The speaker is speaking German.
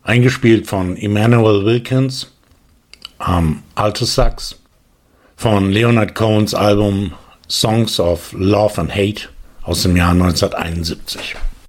eingespielt von Emmanuel Wilkins am Altosax, von Leonard Cohens Album Songs of Love and Hate aus dem Jahr 1971.